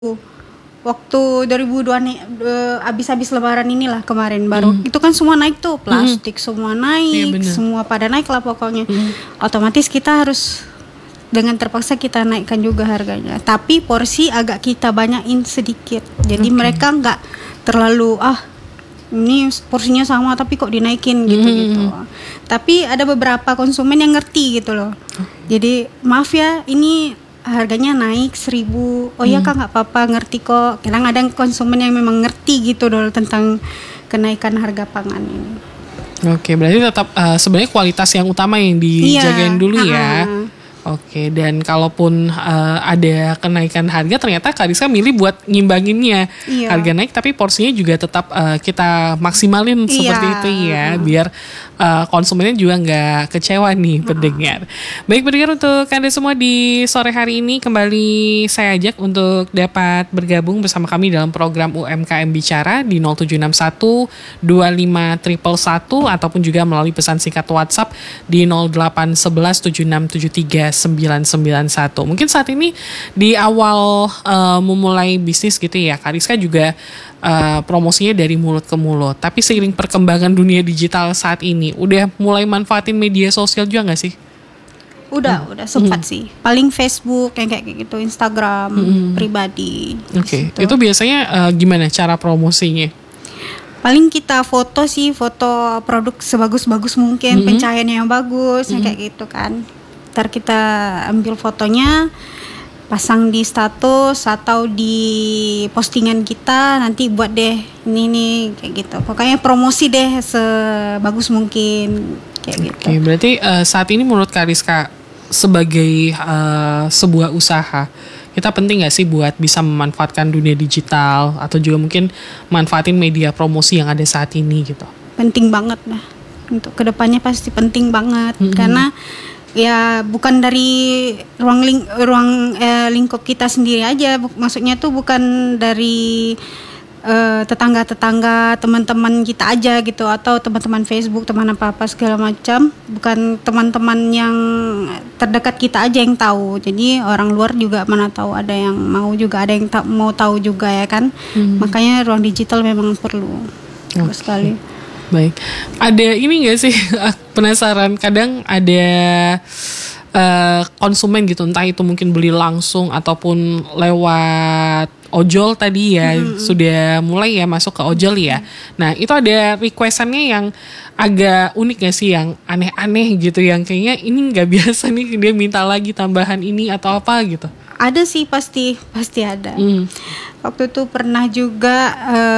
waktu 2002 nih habis-habis lebaran inilah kemarin baru itu kan semua naik tuh, plastik semua naik, semua pada naik lah pokoknya. Otomatis kita harus dengan terpaksa kita naikkan juga harganya, tapi porsi agak kita banyakin sedikit, jadi mereka nggak terlalu ini porsinya sama tapi kok dinaikin gitu. Tapi ada beberapa konsumen yang ngerti gitu loh. Jadi maaf ya, ini harganya naik 1.000. Oh ya Kak, nggak apa-apa, ngerti kok. Kadang ada konsumen yang memang ngerti gitu loh tentang kenaikan harga pangan ini. Oke, berarti tetap sebenarnya kualitas yang utama yang dijagain dulu ya. Oke, dan kalaupun ada kenaikan harga, ternyata Kak Rizka milih buat ngimbanginnya. Harga naik tapi porsinya juga tetap kita maksimalin seperti itu ya, biar konsumennya juga nggak kecewa nih pendengar. Baik pendengar, untuk Anda semua di sore hari ini kembali saya ajak untuk dapat bergabung bersama kami dalam program UMKM Bicara di 0761 25 111 ataupun juga melalui pesan singkat WhatsApp di 0811 7673 991. Mungkin saat ini di awal memulai bisnis gitu ya, Kak Rizka juga promosinya dari mulut ke mulut. Tapi seiring perkembangan dunia digital saat ini, udah mulai manfaatin media sosial juga nggak sih? Udah sempat sih. Paling Facebook yang kayak gitu, Instagram pribadi. Oke. Itu biasanya gimana cara promosinya? Paling kita foto produk sebagus-bagus mungkin, pencahayaannya yang bagus, yang kayak gitu kan. Ntar kita ambil fotonya, pasang di status atau di postingan kita, nanti buat deh ini nih kayak gitu. Pokoknya promosi deh sebagus mungkin kayak gitu. Oke, berarti saat ini menurut Kak Rizka sebagai sebuah usaha, kita penting gak sih buat bisa memanfaatkan dunia digital atau juga mungkin manfaatin media promosi yang ada saat ini gitu? Penting banget lah. Untuk kedepannya pasti penting banget, karena ya bukan dari ruang lingkup kita sendiri aja, maksudnya tuh bukan dari tetangga-tetangga, teman-teman kita aja gitu, atau teman-teman Facebook, teman apa-apa segala macam, bukan teman-teman yang terdekat kita aja yang tahu. Jadi orang luar juga mana tahu, ada yang mau juga, ada yang mau tahu juga ya kan. Makanya ruang digital memang perlu sekali. Baik, ada ini nggak sih, penasaran, kadang ada konsumen gitu, entah itu mungkin beli langsung ataupun lewat ojol tadi ya, sudah mulai ya masuk ke ojol ya. Nah itu ada requestannya yang agak unik gak sih, yang aneh-aneh gitu, yang kayaknya ini nggak biasa nih, dia minta lagi tambahan ini atau apa gitu? Ada sih, pasti ada. Waktu itu pernah juga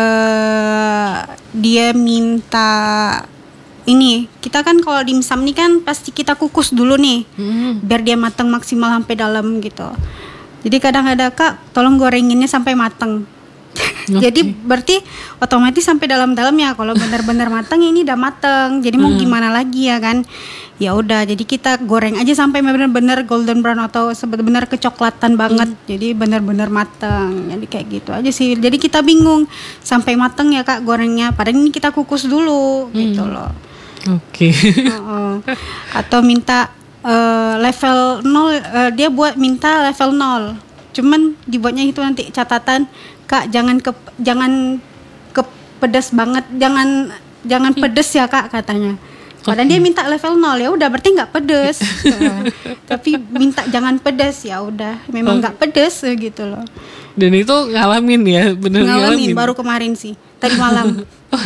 dia minta ini, kita kan kalau dimsum nih kan pasti kita kukus dulu nih, biar dia matang maksimal sampai dalam gitu. Jadi kadang ada, Kak tolong gorenginnya sampai matang. Jadi berarti otomatis sampai dalam-dalam ya. Kalau benar-benar matang, ini udah matang. Jadi mau gimana lagi ya kan? Ya udah, jadi kita goreng aja sampai benar-benar golden brown atau benar-benar kecoklatan banget. Jadi benar-benar matang. Jadi kayak gitu aja sih. Jadi kita bingung sampai matang ya Kak gorengnya. Padahal ini kita kukus dulu gitu loh. Oke. Atau minta level 0, dia minta level 0. Cuman dibuatnya itu nanti catatan, Kak jangan ke pedas banget, jangan pedes ya Kak katanya. Padahal dia minta level 0, ya udah berarti nggak pedes. Tapi minta jangan pedes, ya udah memang nggak pedes gitu loh. Dan itu ngalamin ya, bener ngalamin. Baru kemarin sih, tadi malam.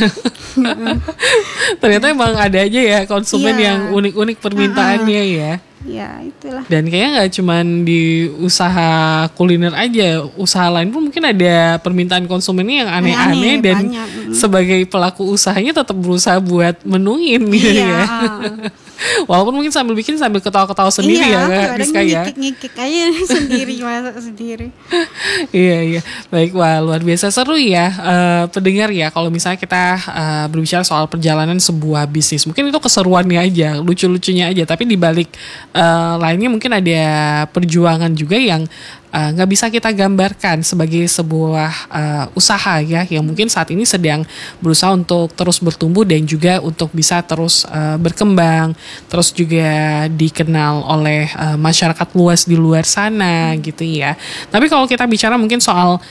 Ternyata emang ada aja ya konsumen yang unik-unik permintaannya ya. Ya itulah. Dan kayaknya gak cuma di usaha kuliner aja, usaha lain pun mungkin ada permintaan konsumennya yang aneh-aneh dan banyak. Sebagai pelaku usahanya tetap berusaha buat menuin gitu ya. Walaupun mungkin sambil bikin sambil ketawa-ketawa sendiri ya Rizka ya. Ngikik aja sendiri, masak sendiri. Iya. Baik, wah luar biasa seru ya pendengar ya. Kalau misalnya kita berbicara soal perjalanan sebuah bisnis, mungkin itu keseruannya aja, lucu-lucunya aja. Tapi di balik lainnya mungkin ada perjuangan juga yang nggak bisa kita gambarkan sebagai sebuah usaha ya, yang mungkin saat ini sedang berusaha untuk terus bertumbuh dan juga untuk bisa terus berkembang, terus juga dikenal oleh masyarakat luas di luar sana gitu ya. Tapi kalau kita bicara mungkin soal